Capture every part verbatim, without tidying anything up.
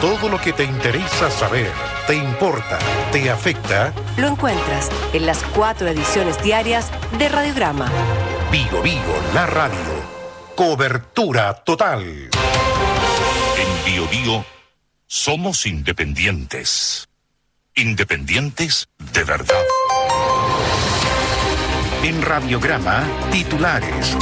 Todo lo que te interesa saber, te importa, te afecta, lo encuentras en las cuatro ediciones diarias de Radiograma. Vigo Vigo, la radio. Cobertura total. En Bio Bio somos independientes. Independientes de verdad. En Radiograma, titulares.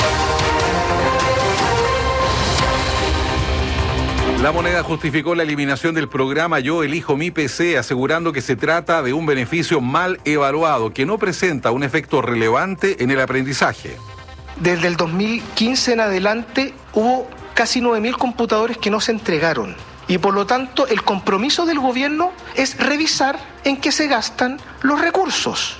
La Moneda justificó la eliminación del programa Yo Elijo Mi P C, asegurando que se trata de un beneficio mal evaluado, que no presenta un efecto relevante en el aprendizaje. Desde el dos mil quince en adelante hubo casi nueve mil computadores que no se entregaron. Y por lo tanto, el compromiso del gobierno es revisar en qué se gastan los recursos.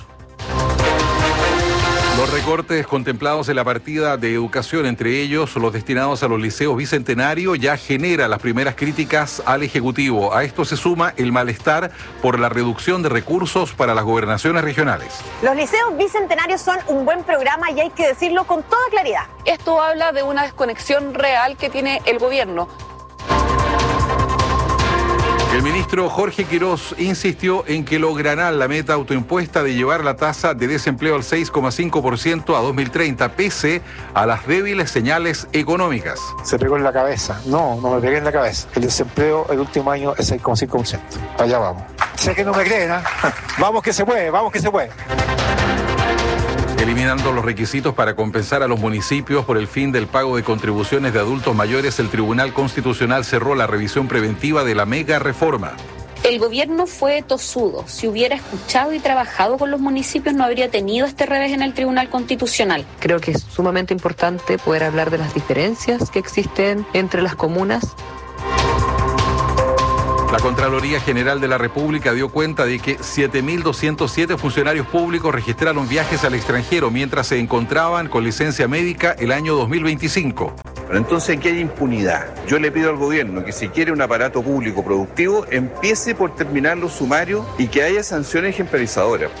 Los recortes contemplados en la partida de educación, entre ellos los destinados a los liceos bicentenarios, ya genera las primeras críticas al Ejecutivo. A esto se suma el malestar por la reducción de recursos para las gobernaciones regionales. Los liceos bicentenarios son un buen programa y hay que decirlo con toda claridad. Esto habla de una desconexión real que tiene el gobierno. El ministro Jorge Quirós insistió en que lograrán la meta autoimpuesta de llevar la tasa de desempleo al seis coma cinco por ciento a dos mil treinta, pese a las débiles señales económicas. Se pegó en la cabeza. No, no me pegué en la cabeza. El desempleo el último año es seis coma cinco por ciento. Allá vamos. Sé que no me creen, ¿eh? Vamos que se puede, vamos que se puede. Eliminando los requisitos para compensar a los municipios por el fin del pago de contribuciones de adultos mayores, el Tribunal Constitucional cerró la revisión preventiva de la mega reforma. El gobierno fue tosudo. Si hubiera escuchado y trabajado con los municipios, no habría tenido este revés en el Tribunal Constitucional. Creo que es sumamente importante poder hablar de las diferencias que existen entre las comunas. La Contraloría General de la República dio cuenta de que siete mil doscientos siete funcionarios públicos registraron viajes al extranjero mientras se encontraban con licencia médica el año dos mil veinticinco. Pero entonces aquí hay impunidad. Yo le pido al gobierno que si quiere un aparato público productivo, empiece por terminar los sumarios y que haya sanciones ejemplarizadoras.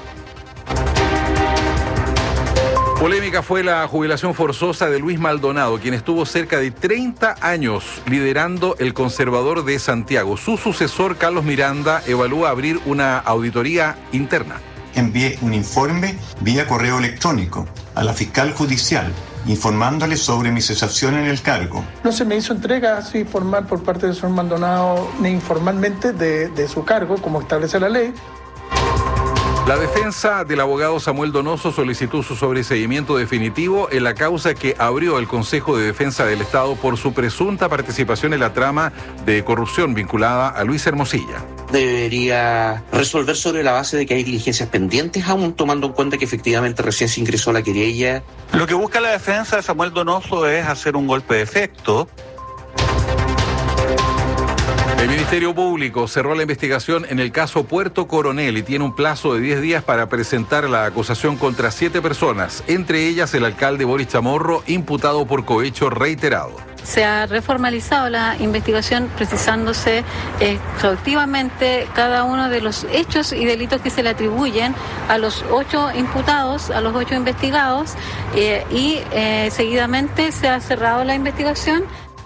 Polémica fue la jubilación forzosa de Luis Maldonado, quien estuvo cerca de treinta años liderando el Conservador de Santiago. Su sucesor, Carlos Miranda, evalúa abrir una auditoría interna. Envié un informe vía correo electrónico a la fiscal judicial informándole sobre mi cesación en el cargo. No se me hizo entrega así formal por parte del señor Maldonado, ni informalmente de, de su cargo, como establece la ley. La defensa del abogado Samuel Donoso solicitó su sobreseimiento definitivo en la causa que abrió el Consejo de Defensa del Estado por su presunta participación en la trama de corrupción vinculada a Luis Hermosilla. Debería resolver sobre la base de que hay diligencias pendientes, aún tomando en cuenta que efectivamente recién se ingresó la querella. Lo que busca la defensa de Samuel Donoso es hacer un golpe de efecto. El Ministerio Público cerró la investigación en el caso Puerto Coronel y tiene un plazo de diez días para presentar la acusación contra siete personas, entre ellas el alcalde Boris Chamorro, imputado por cohecho reiterado. Se ha reformalizado la investigación precisándose exhaustivamente cada uno de los hechos y delitos que se le atribuyen a los ocho imputados, a los ocho investigados, eh, y eh, seguidamente se ha cerrado la investigación.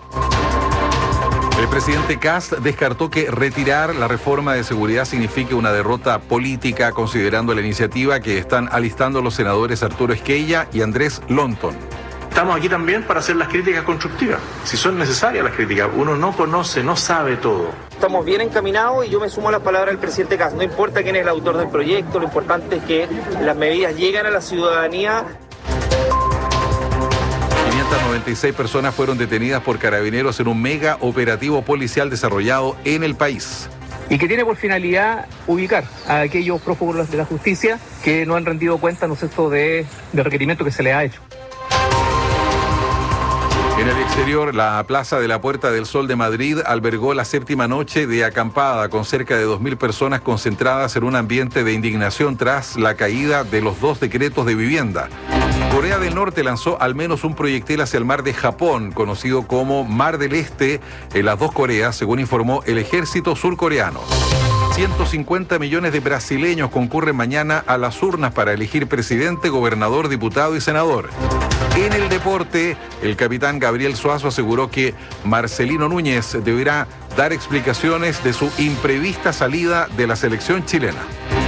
El presidente Kast descartó que retirar la reforma de seguridad signifique una derrota política, considerando la iniciativa que están alistando los senadores Arturo Esquella y Andrés Lonton. Estamos aquí también para hacer las críticas constructivas, si son necesarias las críticas. Uno no conoce, no sabe todo. Estamos bien encaminados y yo me sumo a las palabras del presidente Kast. No importa quién es el autor del proyecto, lo importante es que las medidas lleguen a la ciudadanía. quinientas noventa y seis personas fueron detenidas por carabineros en un mega operativo policial desarrollado en el país. Y que tiene por finalidad ubicar a aquellos prófugos de la justicia que no han rendido cuenta, ¿no es cierto?, de, de requerimiento que se les ha hecho. En el exterior, la Plaza de la Puerta del Sol de Madrid albergó la séptima noche de acampada con cerca de dos mil personas concentradas en un ambiente de indignación tras la caída de los dos decretos de vivienda. Corea del Norte lanzó al menos un proyectil hacia el mar de Japón, conocido como Mar del Este, en las dos Coreas, según informó el ejército surcoreano. ciento cincuenta millones de brasileños concurren mañana a las urnas para elegir presidente, gobernador, diputado y senador. En el deporte, el capitán Gabriel Suazo aseguró que Marcelino Núñez deberá dar explicaciones de su imprevista salida de la selección chilena.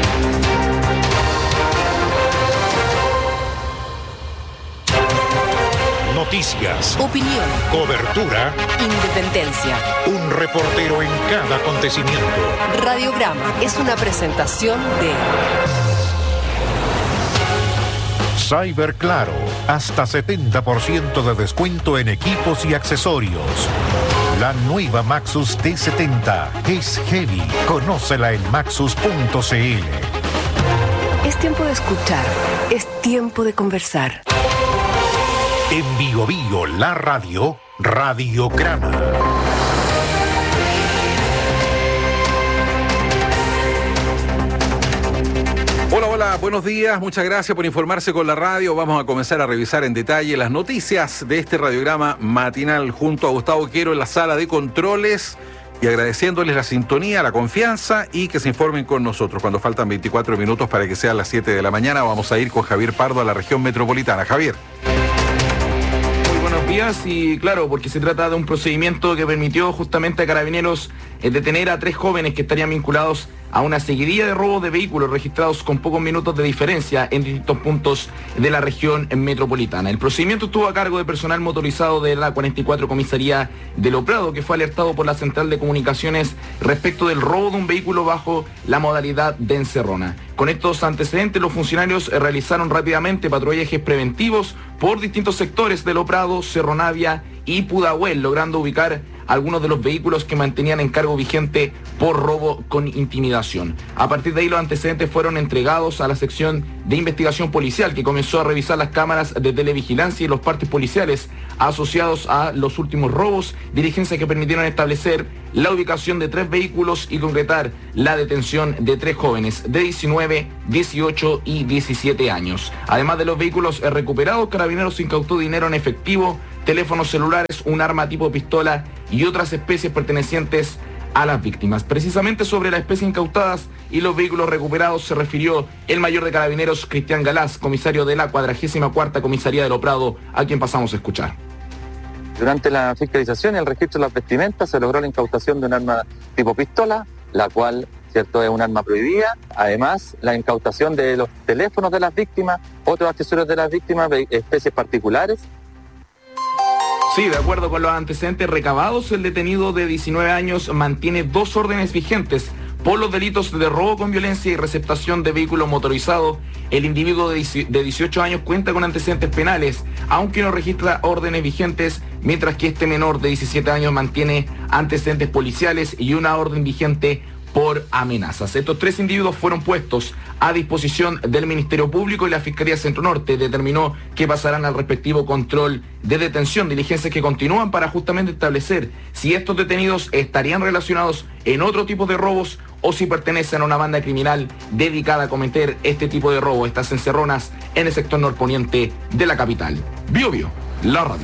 Noticias, opinión, cobertura, independencia. Un reportero en cada acontecimiento. Radiograma es una presentación de Cyberclaro, hasta setenta por ciento de descuento en equipos y accesorios. La nueva Maxus T setenta es heavy. Conócela en maxus punto c l. Es tiempo de escuchar, es tiempo de conversar. En Bio Bio, la radio, Radiograma. Hola, hola, buenos días, muchas gracias por informarse con la radio. Vamos a comenzar a revisar en detalle las noticias de este radiograma matinal junto a Gustavo Quero en la sala de controles y agradeciéndoles la sintonía, la confianza y que se informen con nosotros. Cuando faltan veinticuatro minutos para que sean las siete de la mañana, vamos a ir con Javier Pardo a la región metropolitana. Javier. Días y claro, porque se trata de un procedimiento que permitió justamente a Carabineros eh, detener a tres jóvenes que estarían vinculados a una seguidilla de robos de vehículos registrados con pocos minutos de diferencia en distintos puntos de la región metropolitana. El procedimiento estuvo a cargo de personal motorizado de la cuarenta y cuatro Comisaría de Lo Prado, que fue alertado por la Central de Comunicaciones respecto del robo de un vehículo bajo la modalidad de encerrona. Con estos antecedentes, los funcionarios realizaron rápidamente patrullajes preventivos por distintos sectores de Lo Prado, Cerro Navia y Pudahuel, logrando ubicar algunos de los vehículos que mantenían en cargo vigente por robo con intimidación. A partir de ahí, los antecedentes fueron entregados a la sección de investigación policial, que comenzó a revisar las cámaras de televigilancia y los partes policiales asociados a los últimos robos, diligencias que permitieron establecer la ubicación de tres vehículos y concretar la detención de tres jóvenes de diecinueve, dieciocho y diecisiete años. Además de los vehículos recuperados, Carabineros incautó dinero en efectivo, teléfonos celulares, un arma tipo pistola y otras especies pertenecientes a las víctimas. Precisamente sobre las especies incautadas y los vehículos recuperados se refirió el mayor de Carabineros, Cristian Galás, comisario de la cuadragésima cuarta Comisaría de Lo Prado, a quien pasamos a escuchar. Durante la fiscalización y el registro de las vestimentas se logró la incautación de un arma tipo pistola, la cual, cierto, es un arma prohibida. Además, la incautación de los teléfonos de las víctimas, otros accesorios de las víctimas, especies particulares. Sí, de acuerdo con los antecedentes recabados, el detenido de diecinueve años mantiene dos órdenes vigentes por los delitos de robo con violencia y receptación de vehículo motorizado. El individuo de dieciocho años cuenta con antecedentes penales, aunque no registra órdenes vigentes, mientras que este menor de diecisiete años mantiene antecedentes policiales y una orden vigente por amenazas. Estos tres individuos fueron puestos a disposición del Ministerio Público y la Fiscalía Centro Norte determinó que pasarán al respectivo control de detención, diligencias que continúan para justamente establecer si estos detenidos estarían relacionados en otro tipo de robos o si pertenecen a una banda criminal dedicada a cometer este tipo de robo, estas encerronas en el sector norponiente de la capital. Bio Bio, la radio.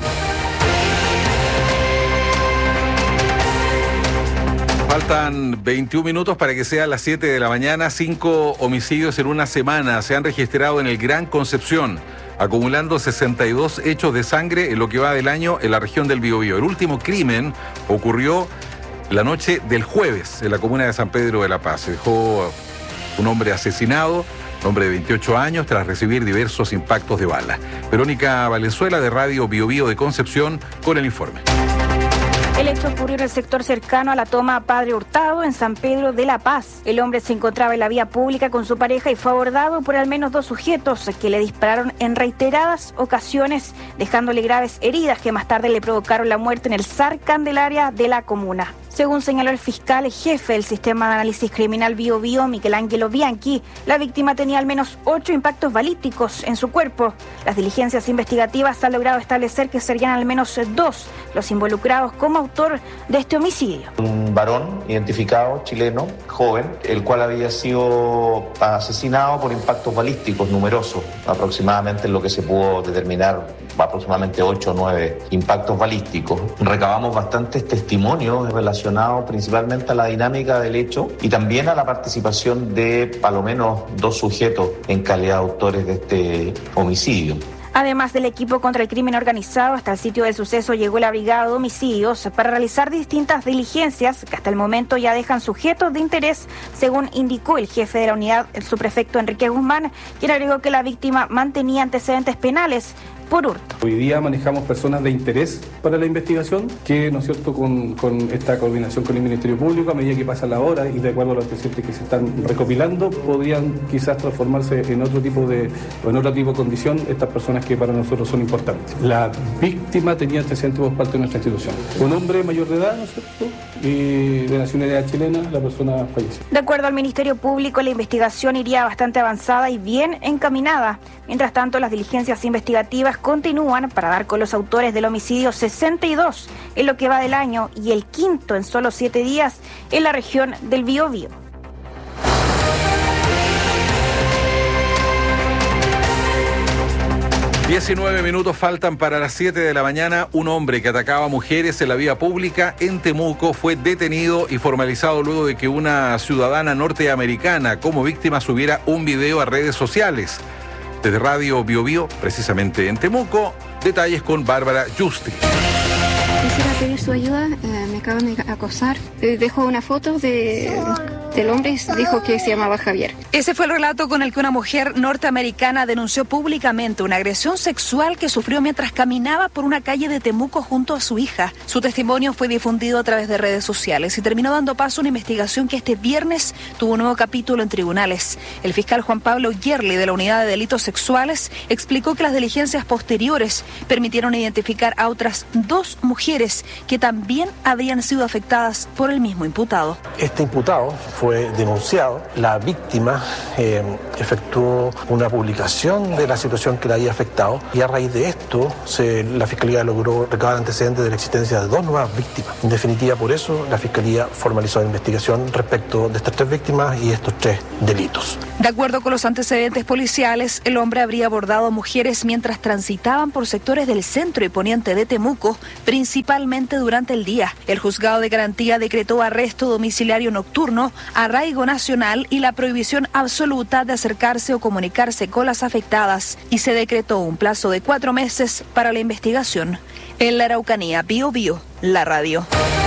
Faltan veintiún minutos para que sean las siete de la mañana. Cinco homicidios en una semana se han registrado en el Gran Concepción, acumulando sesenta y dos hechos de sangre en lo que va del año en la región del Biobío. El último crimen ocurrió la noche del jueves en la comuna de San Pedro de la Paz. Se dejó un hombre asesinado, un hombre de veintiocho años, tras recibir diversos impactos de bala. Verónica Valenzuela, de Radio Biobío de Concepción, con el informe. El hecho ocurrió en el sector cercano a la toma Padre Hurtado, en San Pedro de la Paz. El hombre se encontraba en la vía pública con su pareja y fue abordado por al menos dos sujetos que le dispararon en reiteradas ocasiones, dejándole graves heridas que más tarde le provocaron la muerte en el S A R Candelaria de la comuna. Según señaló el fiscal jefe del Sistema de Análisis Criminal Bio Bio, Michelangelo Bianchi, la víctima tenía al menos ocho impactos balísticos en su cuerpo. Las diligencias investigativas han logrado establecer que serían al menos dos los involucrados como autor de este homicidio. Un varón identificado, chileno, joven, el cual había sido asesinado por impactos balísticos numerosos, aproximadamente en lo que se pudo determinar, aproximadamente ocho o nueve impactos balísticos. Recabamos bastantes testimonios relacionados principalmente a la dinámica del hecho y también a la participación de al menos dos sujetos en calidad de autores de este homicidio. Además del equipo contra el crimen organizado, hasta el sitio del suceso llegó la Brigada de Homicidios para realizar distintas diligencias que hasta el momento ya dejan sujetos de interés, según indicó el jefe de la unidad, el subprefecto Enrique Guzmán, quien agregó que la víctima mantenía antecedentes penales por hurto. Hoy día manejamos personas de interés para la investigación que, ¿no es cierto?, con, con esta coordinación con el Ministerio Público, a medida que pasa la hora y de acuerdo a los antecedentes que se están recopilando, podrían quizás transformarse en otro tipo de, o en otro tipo de condición estas personas que para nosotros son importantes. La víctima tenía antecedentes por parte de nuestra institución. Un hombre mayor de edad, ¿no es cierto?, y de nacionalidad chilena, la persona falleció. De acuerdo al Ministerio Público, la investigación iría bastante avanzada y bien encaminada. Mientras tanto, las diligencias investigativas continúan para dar con los autores del homicidio sesenta y dos en lo que va del año y el quinto en solo siete días en la región del Biobío. diecinueve minutos faltan para las siete de la mañana. Un hombre que atacaba a mujeres en la vía pública en Temuco fue detenido y formalizado luego de que una ciudadana norteamericana como víctima subiera un video a redes sociales. Desde Radio Biobío, precisamente en Temuco, detalles con Bárbara Justi. Quisiera pedir su ayuda, eh, me acaban de acosar. Eh, dejo una foto de, del hombre, dijo que se llamaba Javier. Ese fue el relato con el que una mujer norteamericana denunció públicamente una agresión sexual que sufrió mientras caminaba por una calle de Temuco junto a su hija. Su testimonio fue difundido a través de redes sociales y terminó dando paso a una investigación que este viernes tuvo un nuevo capítulo en tribunales. El fiscal Juan Pablo Yerli de la Unidad de Delitos Sexuales explicó que las diligencias posteriores permitieron identificar a otras dos mujeres que también habían sido afectadas por el mismo imputado. Este imputado fue denunciado, la víctima eh, efectuó una publicación de la situación que le había afectado y a raíz de esto se, la Fiscalía logró recabar antecedentes de la existencia de dos nuevas víctimas. En definitiva, por eso la Fiscalía formalizó la investigación respecto de estas tres víctimas y estos tres delitos. De acuerdo con los antecedentes policiales, el hombre habría abordado a mujeres mientras transitaban por sectores del centro y poniente de Temuco, principalmente durante el día. El juzgado de garantía decretó arresto domiciliario nocturno, arraigo nacional y la prohibición absoluta de acercarse o comunicarse con las afectadas y se decretó un plazo de cuatro meses para la investigación. En la Araucanía, Biobío, la radio.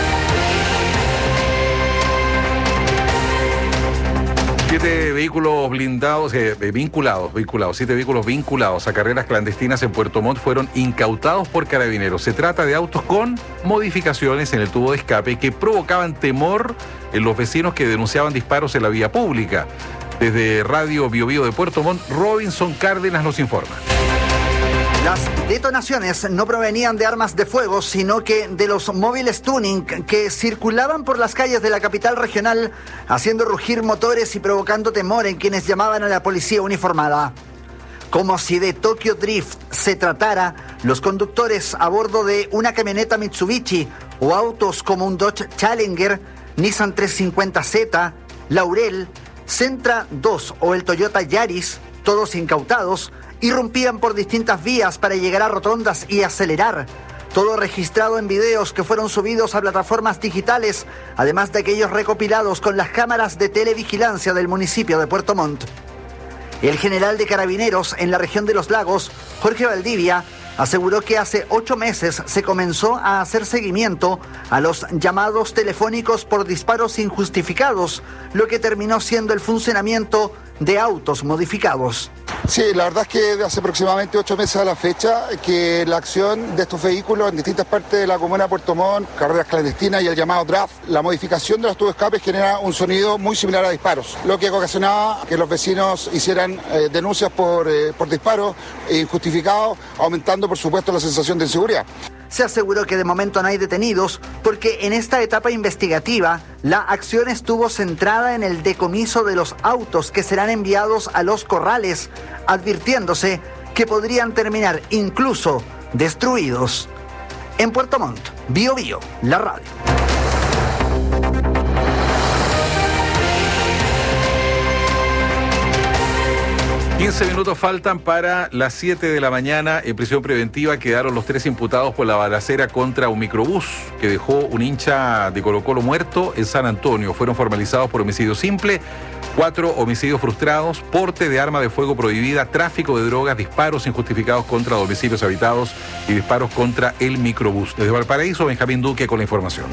Siete vehículos blindados, eh, vinculados, vinculados, siete vehículos vinculados a carreras clandestinas en Puerto Montt fueron incautados por carabineros. Se trata de autos con modificaciones en el tubo de escape que provocaban temor en los vecinos que denunciaban disparos en la vía pública. Desde Radio Biobío de Puerto Montt, Robinson Cárdenas nos informa. Las detonaciones no provenían de armas de fuego, sino que de los móviles tuning que circulaban por las calles de la capital regional, haciendo rugir motores y provocando temor en quienes llamaban a la policía uniformada. Como si de Tokyo Drift se tratara, los conductores a bordo de una camioneta Mitsubishi o autos como un Dodge Challenger, Nissan trescientos cincuenta Z, Laurel, Sentra dos o el Toyota Yaris, todos incautados, irrumpían por distintas vías para llegar a rotondas y acelerar. Todo registrado en videos que fueron subidos a plataformas digitales, además de aquellos recopilados con las cámaras de televigilancia del municipio de Puerto Montt. El general de Carabineros en la región de Los Lagos, Jorge Valdivia, aseguró que hace ocho meses se comenzó a hacer seguimiento a los llamados telefónicos por disparos injustificados, lo que terminó siendo el funcionamiento de autos modificados. Sí, la verdad es que de hace aproximadamente ocho meses a la fecha que la acción de estos vehículos en distintas partes de la comuna de Puerto Montt, carreras clandestinas y el llamado draft, la modificación de los tubos de escape genera un sonido muy similar a disparos, lo que ocasionaba que los vecinos hicieran eh, denuncias por, eh, por disparos injustificados, aumentando por supuesto la sensación de inseguridad. Se aseguró que de momento no hay detenidos porque en esta etapa investigativa la acción estuvo centrada en el decomiso de los autos que serán enviados a los corrales, advirtiéndose que podrían terminar incluso destruidos. En Puerto Montt, Biobío, la radio. quince minutos faltan para las siete de la mañana. En prisión preventiva quedaron los tres imputados por la balacera contra un microbús que dejó un hincha de Colo-Colo muerto en San Antonio. Fueron formalizados por homicidio simple, cuatro homicidios frustrados, porte de arma de fuego prohibida, tráfico de drogas, disparos injustificados contra domicilios habitados y disparos contra el microbús. Desde Valparaíso, Benjamín Duque con la información.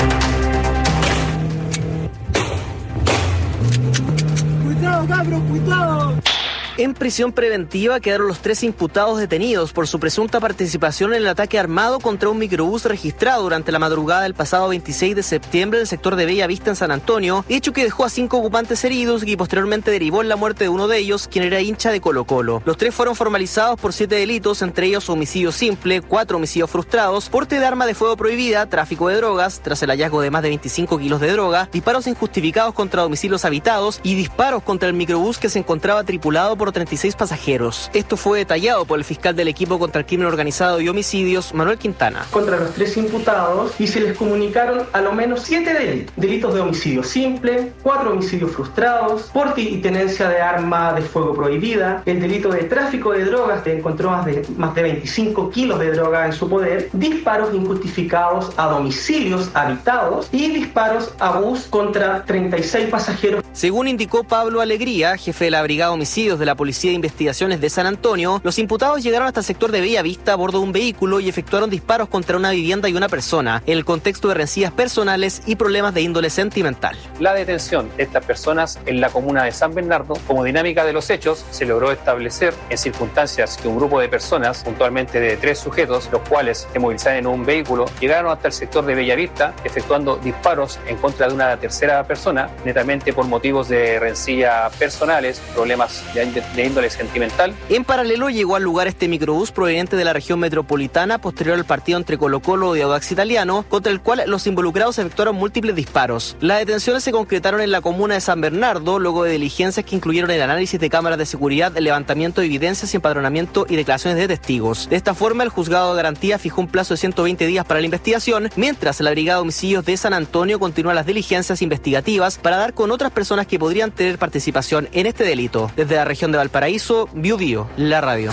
¡Cuidado, cabrón, cuidado! En prisión preventiva quedaron los tres imputados detenidos por su presunta participación en el ataque armado contra un microbús registrado durante la madrugada del pasado veintiséis de septiembre en el sector de Bella Vista en San Antonio, hecho que dejó a cinco ocupantes heridos y posteriormente derivó en la muerte de uno de ellos, quien era hincha de Colo-Colo. Los tres fueron formalizados por siete delitos, entre ellos homicidio simple, cuatro homicidios frustrados, porte de arma de fuego prohibida, tráfico de drogas, tras el hallazgo de más de veinticinco kilos de droga, disparos injustificados contra domicilios habitados y disparos contra el microbús que se encontraba tripulado por por treinta y seis pasajeros. Esto fue detallado por el fiscal del equipo contra el crimen organizado y homicidios, Manuel Quintana. Contra los tres imputados y se les comunicaron a lo menos siete delitos. Delitos de homicidio simple, cuatro homicidios frustrados, porte y tenencia de arma de fuego prohibida, el delito de tráfico de drogas, que encontró más de, más de veinticinco kilos de droga en su poder, disparos injustificados a domicilios habitados y disparos a bus contra treinta y seis pasajeros. Según indicó Pablo Alegría, jefe de la Brigada de Homicidios de la Policía de Investigaciones de San Antonio, los imputados llegaron hasta el sector de Bella Vista a bordo de un vehículo y efectuaron disparos contra una vivienda y una persona, en el contexto de rencillas personales y problemas de índole sentimental. La detención de estas personas en la comuna de San Bernardo, como dinámica de los hechos, se logró establecer en circunstancias que un grupo de personas, puntualmente de tres sujetos, los cuales se movilizaban en un vehículo, llegaron hasta el sector de Bella Vista, efectuando disparos en contra de una tercera persona, netamente por motivos de rencilla personales, problemas de, de índole sentimental. En paralelo llegó al lugar este microbús proveniente de la región metropolitana posterior al partido entre Colo-Colo y Audax Italiano, contra el cual los involucrados efectuaron múltiples disparos. Las detenciones se concretaron en la comuna de San Bernardo, luego de diligencias que incluyeron el análisis de cámaras de seguridad, el levantamiento de evidencias y empadronamiento y declaraciones de testigos. De esta forma, el juzgado de garantía fijó un plazo de ciento veinte días para la investigación, mientras la Brigada de Homicidios de San Antonio continúa las diligencias investigativas para dar con otras personas que podrían tener participación en este delito. Desde la región de Valparaíso, Biu Biu, la radio.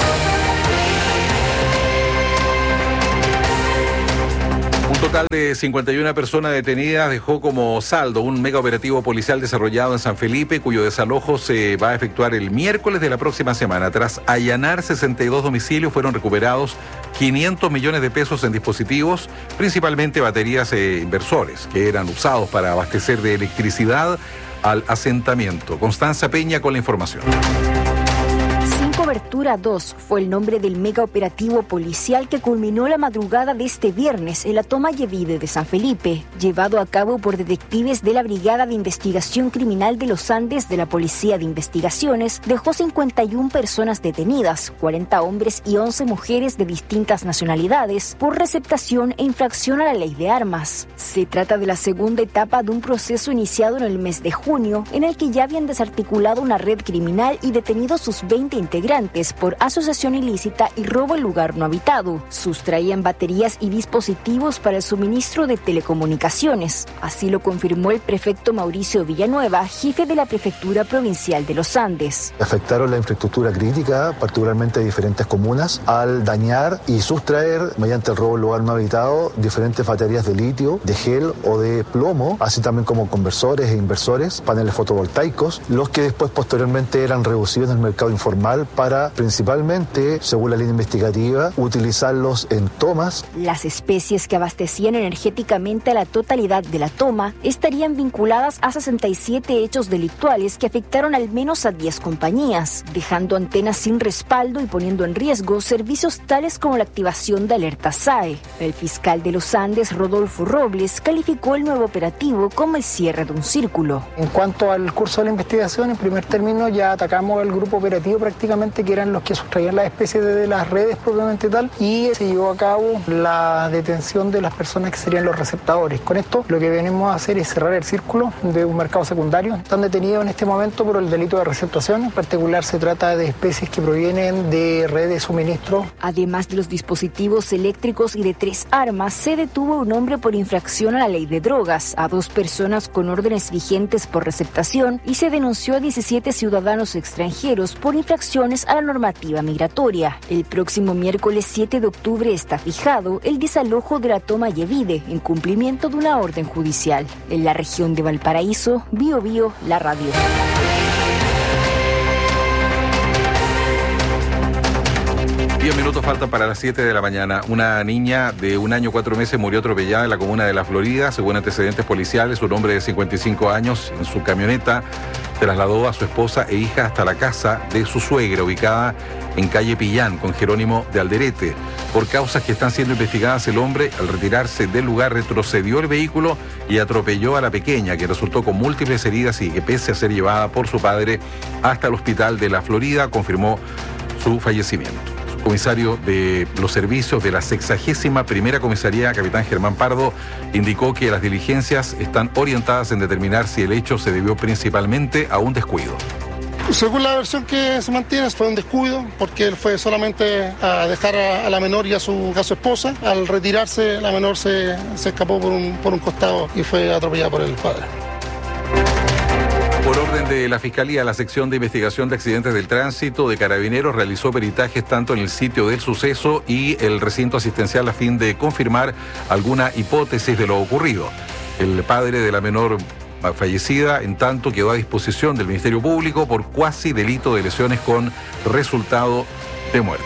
Un total de cincuenta y una personas detenidas dejó como saldo un mega operativo policial desarrollado en San Felipe, cuyo desalojo se va a efectuar el miércoles de la próxima semana. Tras allanar sesenta y dos domicilios, fueron recuperados quinientos millones de pesos en dispositivos, principalmente baterías e inversores, que eran usados para abastecer de electricidad al asentamiento. Constanza Peña con la información. Cobertura dos fue el nombre del mega operativo policial que culminó la madrugada de este viernes en la toma Yevide de San Felipe, llevado a cabo por detectives de la Brigada de Investigación Criminal de los Andes de la Policía de Investigaciones. Dejó cincuenta y una personas detenidas, cuarenta hombres y once mujeres de distintas nacionalidades, por receptación e infracción a la ley de armas. Se trata de la segunda etapa de un proceso iniciado en el mes de junio, en el que ya habían desarticulado una red criminal y detenido sus veinte integrantes por asociación ilícita y robo en lugar no habitado. Sustraían baterías y dispositivos para el suministro de telecomunicaciones. Así lo confirmó el prefecto Mauricio Villanueva, jefe de la Prefectura Provincial de los Andes. Afectaron la infraestructura crítica, particularmente de diferentes comunas, al dañar y sustraer, mediante el robo en lugar no habitado, diferentes baterías de litio, de gel o de plomo, así también como conversores e inversores, paneles fotovoltaicos, los que después posteriormente eran reducidos en el mercado informal para, principalmente, según la línea investigativa, utilizarlos en tomas. Las especies que abastecían energéticamente a la totalidad de la toma estarían vinculadas a sesenta y siete hechos delictuales que afectaron al menos a diez compañías, dejando antenas sin respaldo y poniendo en riesgo servicios tales como la activación de alerta S A E. El fiscal de los Andes, Rodolfo Robles, calificó el nuevo operativo como el cierre de un círculo. En cuanto al curso de la investigación, en primer término ya atacamos al grupo operativo prácticamente, que eran los que sustraían las especies de las redes propiamente tal, y se llevó a cabo la detención de las personas que serían los receptadores. Con esto lo que venimos a hacer es cerrar el círculo de un mercado secundario. Están detenidos en este momento por el delito de receptación. En particular se trata de especies que provienen de redes de suministro. Además de los dispositivos eléctricos y de tres armas, se detuvo a un hombre por infracción a la ley de drogas, a dos personas con órdenes vigentes por receptación y se denunció a diecisiete ciudadanos extranjeros por infracciones a la normativa migratoria. El próximo miércoles siete de octubre está fijado el desalojo de la toma Yevide en cumplimiento de una orden judicial. En la región de Valparaíso, Bio Bio, la radio. Diez minutos faltan para las siete de la mañana. Una niña de un año cuatro meses murió atropellada en la comuna de La Florida. Según antecedentes policiales, un hombre de cincuenta y cinco años en su camioneta trasladó a su esposa e hija hasta la casa de su suegra, ubicada en calle Pillán, con Jerónimo de Alderete. Por causas que están siendo investigadas, el hombre, al retirarse del lugar, retrocedió el vehículo y atropelló a la pequeña, que resultó con múltiples heridas y que, pese a ser llevada por su padre hasta el hospital de La Florida, confirmó su fallecimiento. Comisario de los servicios de la sexagésima primera comisaría, capitán Germán Pardo, indicó que las diligencias están orientadas en determinar si el hecho se debió principalmente a un descuido. Según la versión que se mantiene, fue un descuido, porque él fue solamente a dejar a, a la menor y a su, a su esposa. Al retirarse, la menor se, se escapó por un, por un costado y fue atropellada por el padre. Por orden de la Fiscalía, la sección de investigación de accidentes del tránsito de Carabineros realizó peritajes tanto en el sitio del suceso y el recinto asistencial a fin de confirmar alguna hipótesis de lo ocurrido. El padre de la menor fallecida, en tanto, quedó a disposición del Ministerio Público por cuasi delito de lesiones con resultado de muerte.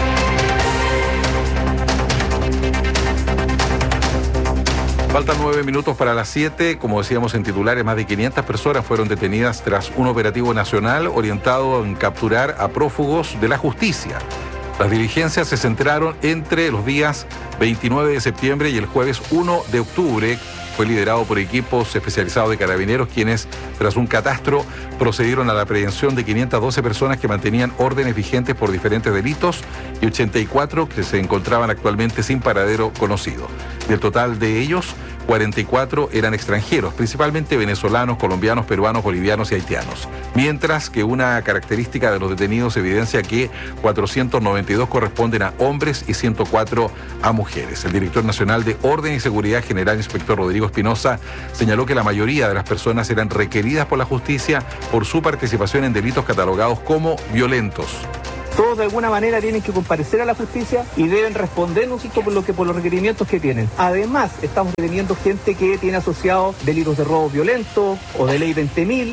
Faltan nueve minutos para las siete. Como decíamos en titulares, más de quinientas personas fueron detenidas tras un operativo nacional orientado en capturar a prófugos de la justicia. Las diligencias se centraron entre los días veintinueve de septiembre y el jueves uno de octubre. Fue liderado por equipos especializados de Carabineros, quienes, tras un catastro, procedieron a la aprehensión de quinientas doce personas que mantenían órdenes vigentes por diferentes delitos y ochenta y cuatro que se encontraban actualmente sin paradero conocido. Del total de ellos, cuarenta y cuatro eran extranjeros, principalmente venezolanos, colombianos, peruanos, bolivianos y haitianos. Mientras que una característica de los detenidos evidencia que cuatrocientos noventa y dos corresponden a hombres y ciento cuatro a mujeres. El director nacional de Orden y Seguridad General, inspector Rodrigo Espinosa, señaló que la mayoría de las personas eran requeridas por la justicia por su participación en delitos catalogados como violentos. Todos de alguna manera tienen que comparecer a la justicia y deben responder, ¿no es cierto?, por lo que, por los requerimientos que tienen. Además, estamos deteniendo gente que tiene asociados delitos de robo violento o de ley veinte mil.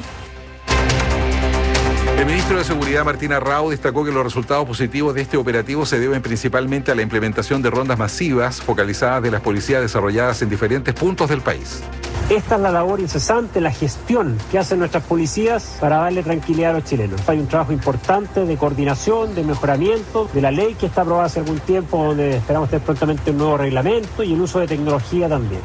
El ministro de Seguridad, Martín Arrau, destacó que los resultados positivos de este operativo se deben principalmente a la implementación de rondas masivas focalizadas de las policías desarrolladas en diferentes puntos del país. Esta es la labor incesante, la gestión que hacen nuestras policías para darle tranquilidad a los chilenos. Hay un trabajo importante de coordinación, de mejoramiento de la ley que está aprobada hace algún tiempo, donde esperamos tener prontamente un nuevo reglamento y el uso de tecnología también.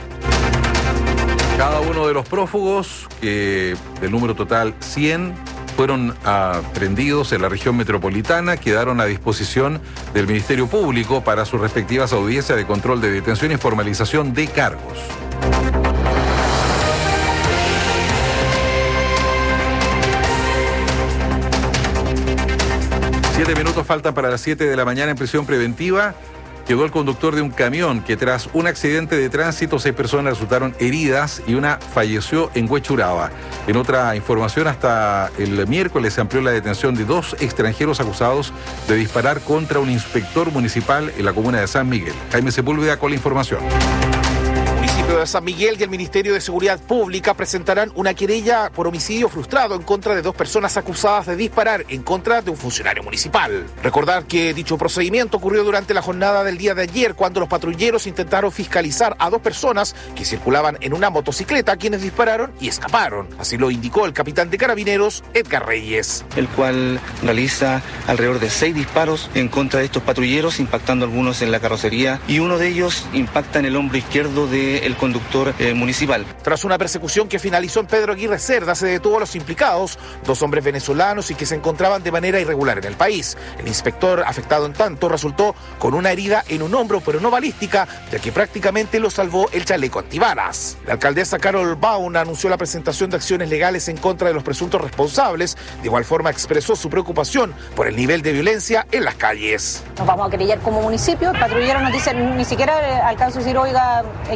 Cada uno de los prófugos, que del número total cien, fueron aprehendidos en la región metropolitana, quedaron a disposición del Ministerio Público para sus respectivas audiencias de control de detención y formalización de cargos. Siete minutos faltan para las siete de la mañana. En prisión preventiva quedó el conductor de un camión que, tras un accidente de tránsito, seis personas resultaron heridas y una falleció en Huechuraba. En otra información, hasta el miércoles se amplió la detención de dos extranjeros acusados de disparar contra un inspector municipal en la comuna de San Miguel. Jaime Sepúlveda con la información. El municipio de San Miguel y el Ministerio de Seguridad Pública presentarán una querella por homicidio frustrado en contra de dos personas acusadas de disparar en contra de un funcionario municipal. Recordar que dicho procedimiento ocurrió durante la jornada del día de ayer, cuando los patrulleros intentaron fiscalizar a dos personas que circulaban en una motocicleta, quienes dispararon y escaparon. Así lo indicó el capitán de Carabineros, Edgar Reyes. El cual realiza alrededor de seis disparos en contra de estos patrulleros, impactando algunos en la carrocería, y uno de ellos impacta en el hombro izquierdo del conductor eh, municipal. Tras una persecución que finalizó en Pedro Aguirre Cerda, se detuvo a los implicados, dos hombres venezolanos y que se encontraban de manera irregular en el país. El inspector, afectado en tanto, resultó con una herida en un hombro, pero no balística, ya que prácticamente lo salvó el chaleco antibalas. La alcaldesa Carol Baum anunció la presentación de acciones legales en contra de los presuntos responsables. De igual forma expresó su preocupación por el nivel de violencia en las calles. Nos vamos a querellar como municipio. El patrullero nos dice, ni siquiera alcanzo a decir, oiga, ¿en qué están?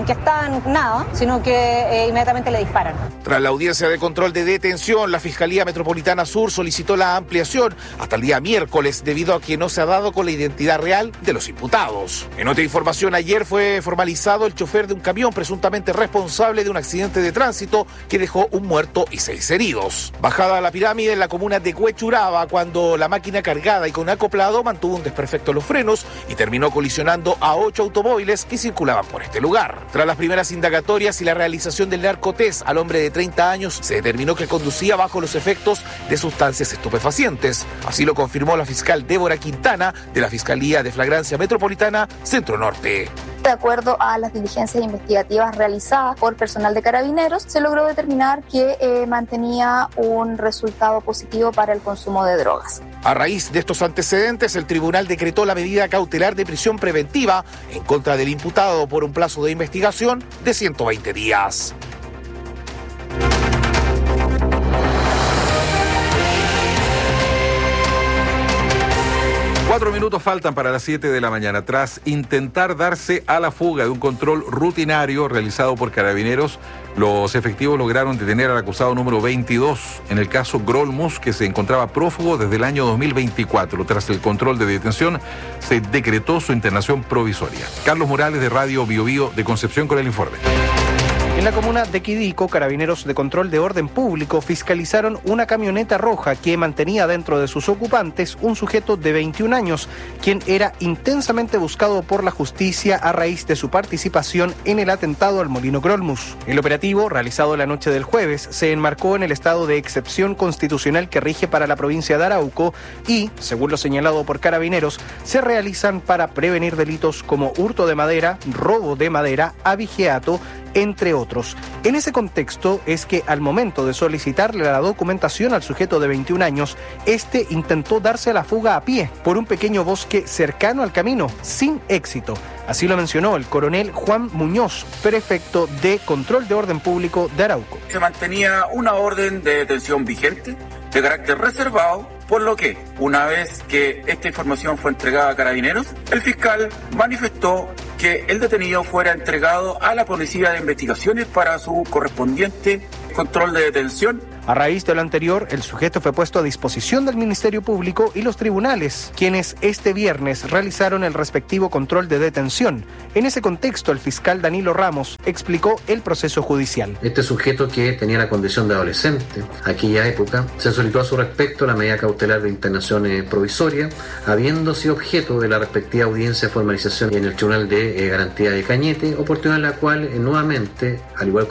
preguntan nada, sino que eh, inmediatamente le disparan. Tras la audiencia de control de detención, la Fiscalía Metropolitana Sur solicitó la ampliación hasta el día miércoles debido a que no se ha dado con la identidad real de los imputados. En otra información, ayer fue formalizado el chofer de un camión presuntamente responsable de un accidente de tránsito que dejó un muerto y seis heridos. Bajada a la pirámide en la comuna de Huechuraba, cuando la máquina cargada y con acoplado mantuvo un desperfecto en los frenos y terminó colisionando a ocho automóviles que circulaban por este lugar. Tras las primeras indagatorias y la realización del narcotest al hombre de treinta años, se determinó que conducía bajo los efectos de sustancias estupefacientes. Así lo confirmó la fiscal Débora Quintana de la Fiscalía de Flagrancia Metropolitana Centro Norte. De acuerdo a las diligencias investigativas realizadas por personal de Carabineros, se logró determinar que eh, mantenía un resultado positivo para el consumo de drogas. A raíz de estos antecedentes, el tribunal decretó la medida cautelar de prisión preventiva en contra del imputado por un plazo de investigación de ciento veinte días. Cuatro minutos faltan para las siete de la mañana. Tras intentar darse a la fuga de un control rutinario realizado por Carabineros, los efectivos lograron detener al acusado número veintidós en el caso Grolmus, que se encontraba prófugo desde el año dos mil veinticuatro. Tras el control de detención, se decretó su internación provisoria. Carlos Morales, de Radio Bio Bio de Concepción, con el informe. En la comuna de Quidico, Carabineros de Control de Orden Público fiscalizaron una camioneta roja que mantenía dentro de sus ocupantes un sujeto de veintiún años, quien era intensamente buscado por la justicia a raíz de su participación en el atentado al Molino Grolmus. El operativo, realizado la noche del jueves, se enmarcó en el estado de excepción constitucional que rige para la provincia de Arauco y, según lo señalado por Carabineros, se realizan para prevenir delitos como hurto de madera, robo de madera, abigeato, entre otros. En ese contexto es que al momento de solicitarle la documentación al sujeto de veintiún años, este intentó darse a la fuga a pie por un pequeño bosque cercano al camino, sin éxito. Así lo mencionó el coronel Juan Muñoz, prefecto de Control de Orden Público de Arauco. Se mantenía una orden de detención vigente, de carácter reservado, por lo que, una vez que esta información fue entregada a Carabineros, el fiscal manifestó que el detenido fuera entregado a la Policía de Investigaciones para su correspondiente control de detención. A raíz de lo anterior, el sujeto fue puesto a disposición del Ministerio Público y los tribunales, quienes este viernes realizaron el respectivo control de detención. En ese contexto, el fiscal Danilo Ramos explicó el proceso judicial. Este sujeto, que tenía la condición de adolescente, aquella época, se solicitó a su respecto la medida cautelar de internación eh, provisoria, habiendo sido objeto de la respectiva audiencia de formalización en el Tribunal de eh, Garantía de Cañete, oportunidad en la cual eh, nuevamente, al igual